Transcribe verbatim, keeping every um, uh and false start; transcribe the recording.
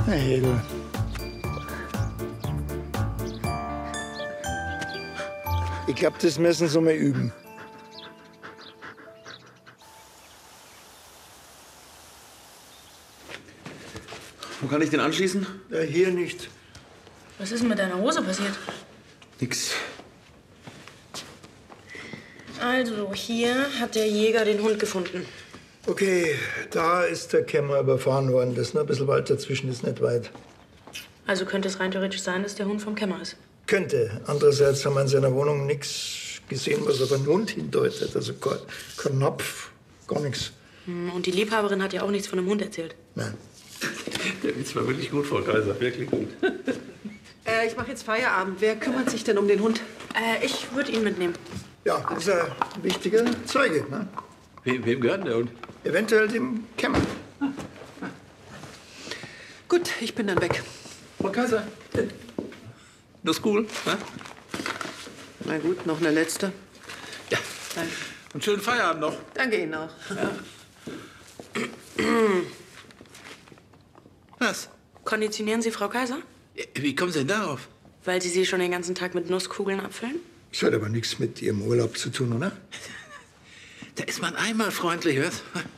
Herr Hegel. Ich glaube, das müssen Sie mal üben. Wo kann ich den anschließen? Ja, hier nicht. Was ist denn mit deiner Hose passiert? Nix. Also, hier hat der Jäger den Hund gefunden. Okay, da ist der Kämmer überfahren worden. Das ist nur ein bisschen weit dazwischen, ist nicht weit. Also könnte es rein theoretisch sein, dass der Hund vom Kämmer ist. Könnte. Andererseits haben wir in seiner Wohnung nichts gesehen, was auf einen Hund hindeutet. Also kein, kein Napf, gar nichts. Und die Liebhaberin hat ja auch nichts von dem Hund erzählt. Nein. Der Witz war wirklich gut, Frau Kaiser. Wirklich gut. Äh, ich mache jetzt Feierabend. Wer kümmert sich denn um den Hund? Äh, ich würde ihn mitnehmen. Ja, das ist ein wichtiger Zeuge. Ne? Wem, wem gehört denn der Hund? Eventuell dem Kämmer. Gut, ich bin dann weg. Frau Kaiser. Das ist cool, ne? Na gut, noch eine letzte. Ja. Danke. Und schönen Feierabend noch. Danke Ihnen auch. Ja. Was? Konditionieren Sie Frau Kaiser? Wie kommen Sie denn darauf? Weil Sie sie schon den ganzen Tag mit Nusskugeln abfüllen? Das hat aber nichts mit Ihrem Urlaub zu tun, oder? Da ist man einmal freundlich, was?